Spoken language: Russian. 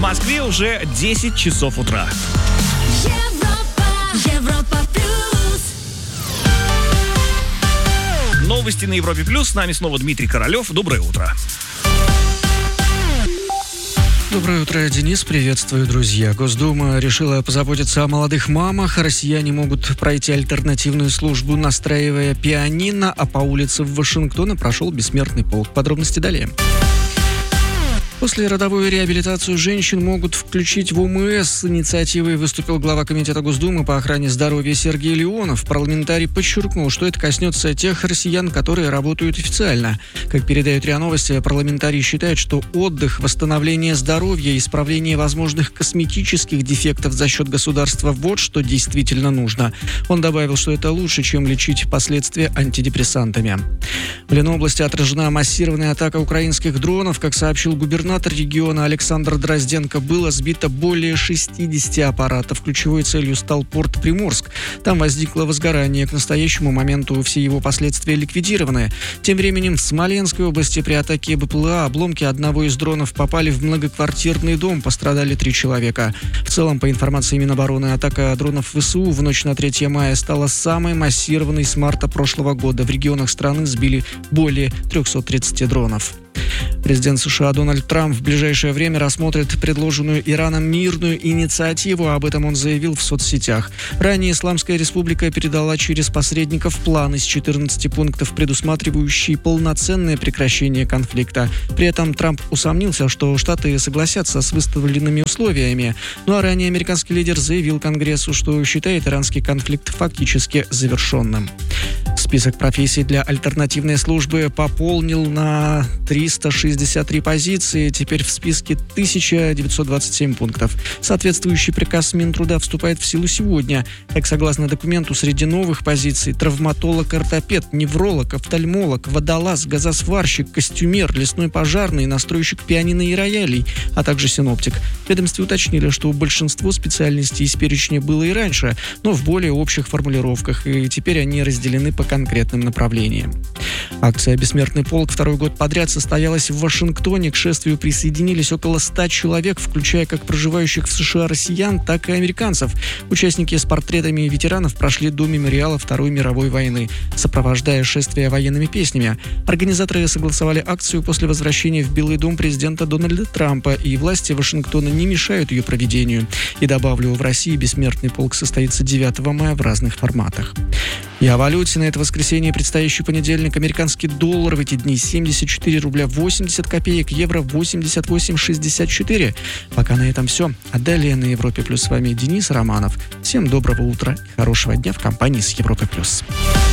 Москве уже 10 часов утра. Европа плюс. Новости на Европе плюс. С нами снова Дмитрий Королев. Доброе утро. Доброе утро, Денис. Приветствую, друзья. Госдума решила позаботиться о молодых мамах. Россияне могут пройти альтернативную службу, настраивая пианино, а по улице Вашингтона прошел бессмертный полк. Подробности далее. После родовую реабилитацию женщин могут включить в ОМС. С инициативой выступил глава Комитета Госдумы по охране здоровья Сергей Леонов. Парламентарий подчеркнул, что это коснется тех россиян, которые работают официально. Как передают РИА Новости, парламентарий считает, что отдых, восстановление здоровья и исправление возможных косметических дефектов за счет государства – вот что действительно нужно. Он добавил, что это лучше, чем лечить последствия антидепрессантами. В Ленобласти отражена массированная атака украинских дронов. Как сообщил губернатор региона Александр Дрозденко, было сбито более 60 аппаратов. Ключевой целью стал порт Приморск. Там возникло возгорание. К настоящему моменту все его последствия ликвидированы. Тем временем в Смоленской области при атаке БПЛА обломки одного из дронов попали в многоквартирный дом. Пострадали 3 человека. В целом, по информации Минобороны, атака дронов ВСУ в ночь на 3 мая стала самой массированной с марта прошлого года. В регионах страны сбили более 330 дронов. Президент США Дональд Трамп в ближайшее время рассмотрит предложенную Ираном мирную инициативу. Об этом он заявил в соцсетях. Ранее Исламская республика передала через посредников план из 14 пунктов, предусматривающий полноценное прекращение конфликта. При этом Трамп усомнился, что Штаты согласятся с выставленными условиями. Ну а ранее американский лидер заявил Конгрессу, что считает иранский конфликт фактически завершенным. Список профессий для альтернативной службы пополнил на 363 позиции. Теперь в списке 1927 пунктов. Соответствующий приказ Минтруда вступает в силу сегодня. Так, согласно документу, среди новых позиций травматолог-ортопед, невролог, офтальмолог, водолаз, газосварщик, костюмер, лесной пожарный, настройщик пианино и роялей, а также синоптик. В ведомстве уточнили, что большинство специальностей из перечня было и раньше, но в более общих формулировках, и теперь они разделены по конкретным направлениям. Акция «Бессмертный полк» второй год подряд состоялась в Вашингтоне. К шествию присоединились около 100 человек, включая как проживающих в США россиян, так и американцев. Участники с портретами ветеранов прошли до мемориала Второй мировой войны, сопровождая шествие военными песнями. Организаторы согласовали акцию после возвращения в Белый дом президента Дональда Трампа, и власти Вашингтона не мешают ее проведению. И добавлю, в России «Бессмертный полк» состоится 9 мая в разных форматах. И о валюте. На это воскресенье, предстоящий понедельник, американский доллар в эти дни 74 рубля 80 копеек, евро 88,64. Пока на этом все. А далее на Европе Плюс с вами Денис Романов. Всем доброго утра и хорошего дня в компании с Европой Плюс.